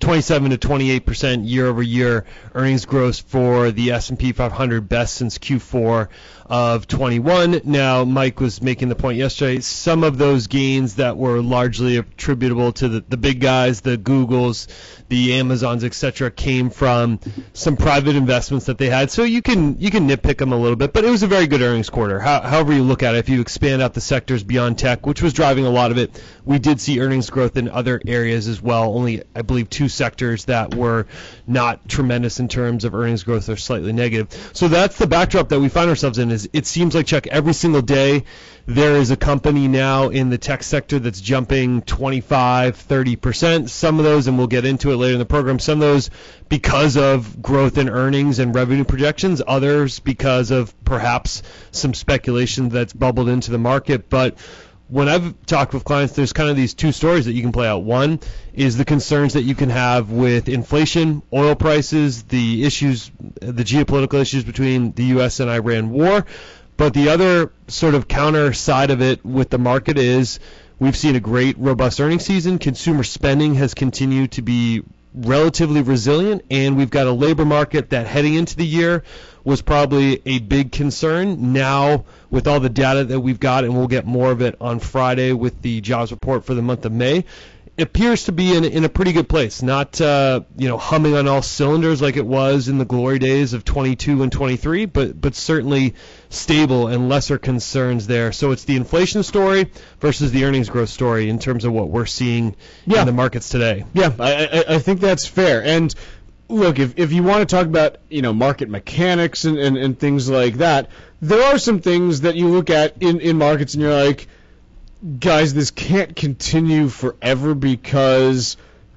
27 to 28% year-over-year earnings growth for the S&P 500, best since Q4 of 21. Now, Mike was making the point yesterday, some of those gains that were largely attributable to the big guys, the Googles, the Amazons, etc., came from some private investments that they had. So you can nitpick them a little bit, but it was a very good earnings quarter. However you look at it, if you expand out the sectors beyond tech, which was driving a lot of it, we did see earnings growth in other areas as well. Only, I believe, 2 sectors that were not tremendous in terms of earnings growth or slightly negative. So that's the backdrop that we find ourselves in. Is it seems like, Chuck, every single day there is a company now in the tech sector that's jumping 25, 30%. Some of those, and we'll get into it later in the program, some of those because of growth in earnings and revenue projections, others because of perhaps some speculation that's bubbled into the market. But when I've talked with clients, there's kind of these 2 stories that you can play out. One is the concerns that you can have with inflation, oil prices, the issues, the geopolitical issues between the U.S. and Iran war. But the other sort of counter side of it with the market is we've seen a great, robust earnings season. Consumer spending has continued to be relatively resilient, and we've got a labor market that heading into the year was probably a big concern. Now, with all the data that we've got, and we'll get more of it on Friday with the jobs report for the month of May, it appears to be in a pretty good place. Not humming on all cylinders like it was in the glory days of 22 and 23, but certainly stable and lesser concerns there. So it's the inflation story versus the earnings growth story in terms of what we're seeing in the markets today. Yeah, I think that's fair. And look, if you want to talk about market mechanics and things like that, there are some things that you look at in markets and you're like, guys, this can't continue forever because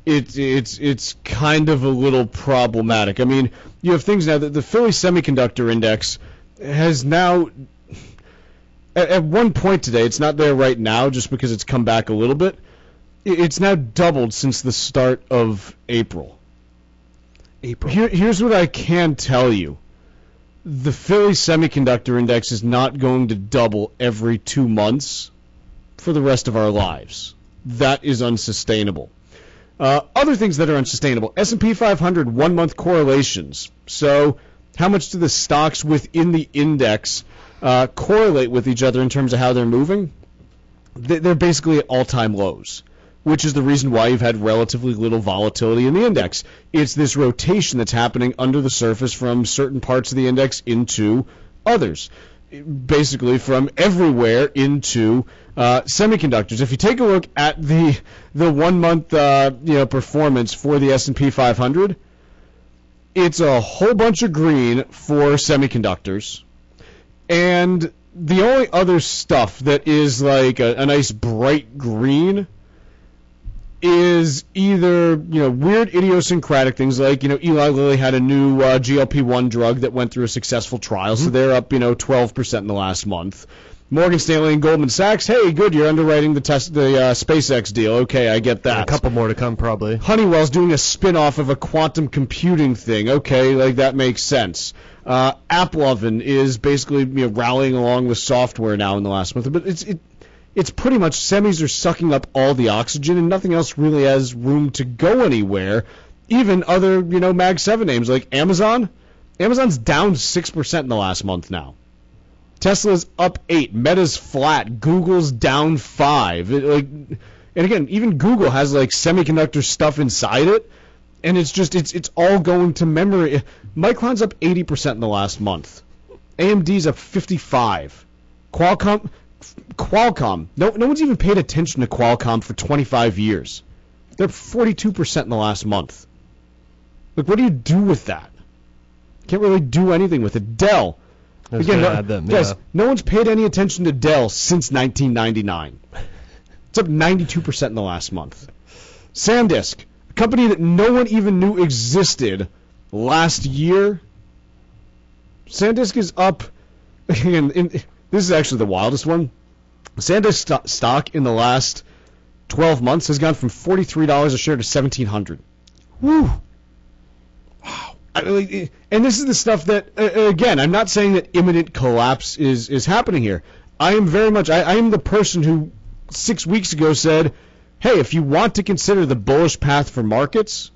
it's kind of a little problematic. I mean, you have things now that the Philly Semiconductor Index has now, at one point today, it's not there right now just because it's come back a little bit, it's now doubled since the start of April. Here's what I can tell you. The Philly Semiconductor Index is not going to double every 2 months for the rest of our lives. That is unsustainable. Other things that are unsustainable, S&P 500 1-month correlations. So how much do the stocks within the index correlate with each other in terms of how they're moving? They're basically at all-time lows, which is the reason why you've had relatively little volatility in the index. It's this rotation that's happening under the surface from certain parts of the index into others, basically from everywhere into semiconductors. If you take a look at the 1 month performance for the S&P 500, it's a whole bunch of green for semiconductors, and the only other stuff that is like a nice bright green is either weird idiosyncratic things like Eli Lilly had a new GLP-1 drug that went through a successful trial, so they're up 12% in the last month. Morgan Stanley and Goldman Sachs, hey, good, you're underwriting the SpaceX deal. Okay, I get that. A couple more to come probably. Honeywell's doing a spin-off of a quantum computing thing. Okay, like that makes sense. AppLovin is basically rallying along with software now in the last month, but it's pretty much semis are sucking up all the oxygen and nothing else really has room to go anywhere. Even other Mag 7 names like Amazon. Amazon's down 6% in the last month now. Tesla's up 8%, Meta's flat, Google's down 5%. And again, even Google has like semiconductor stuff inside it, and it's all going to memory. Micron's up 80% in the last month. AMD's up 55%. Qualcomm. No one's even paid attention to Qualcomm for 25 years. They're up 42% in the last month. Look, what do you do with that? Can't really do anything with it. Dell. Again, guys, no one's paid any attention to Dell since 1999. It's up 92% in the last month. SanDisk, a company that no one even knew existed last year. SanDisk is up, again, this is actually the wildest one. SanDisk stock in the last 12 months has gone from $43 a share to $1,700. Woo! And this is the stuff that, again, I'm not saying that imminent collapse is happening here. I am very much, I am the person who 6 weeks ago said, hey, if you want to consider the bullish path for markets,